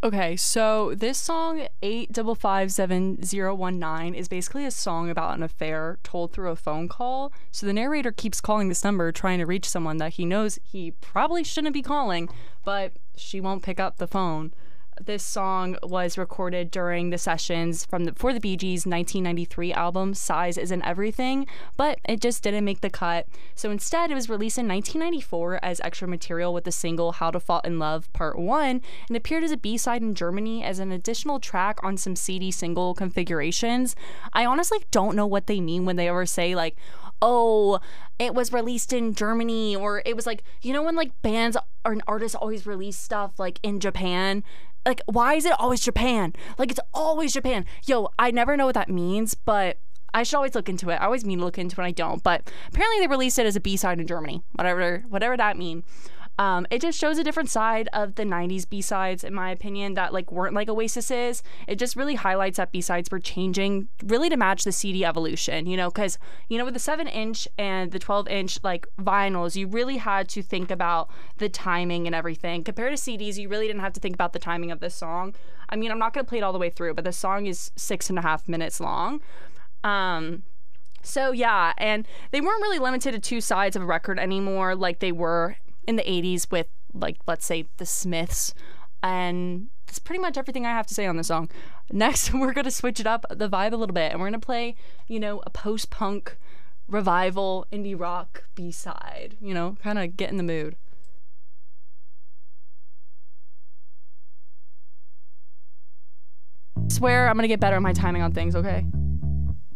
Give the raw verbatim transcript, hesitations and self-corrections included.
Okay, so this song eight five five seven zero one nine is basically a song about an affair told through a phone call. So the narrator keeps calling this number trying to reach someone that he knows he probably shouldn't be calling, but she won't pick up the phone. This song was recorded during the sessions from the for the Bee Gees' nineteen ninety-three album Size Isn't Everything, but it just didn't make the cut. So instead, it was released in nineteen ninety-four as extra material with the single How to Fall in Love Part one, and appeared as a B-side in Germany as an additional track on some C D single configurations. I honestly don't know what they mean when they ever say, like, oh, it was released in Germany, or it was like, you know when like bands or an artist always release stuff like in Japan? Like, why is it always Japan? Like, it's always Japan. Yo, I never know what that means, but I should always look into it. I always mean to look into it, and I don't. But apparently they released it as a B-side in Germany, whatever whatever that mean. Um, it just shows a different side of the nineties B-sides, in my opinion, that like weren't like Oasis's. It just really highlights that B-sides were changing really to match the C D evolution, you know, because, you know, with the seven inch and the twelve inch like vinyls, you really had to think about the timing and everything. Compared to C Ds, you really didn't have to think about the timing of this song. I mean, I'm not going to play it all the way through, but the song is six and a half minutes long. Um... So yeah, and they weren't really limited to two sides of a record anymore like they were in the eighties with, like, let's say, the Smiths. And that's pretty much everything I have to say on this song. Next, we're going to switch it up, the vibe a little bit, and we're going to play, you know, a post-punk revival indie rock B-side, you know, kind of get in the mood. I swear I'm going to get better at my timing on things, okay?